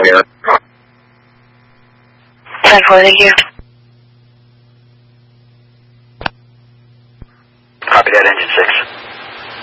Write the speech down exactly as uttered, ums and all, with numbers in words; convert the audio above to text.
here. ten four, thank you. Copy that, engine six.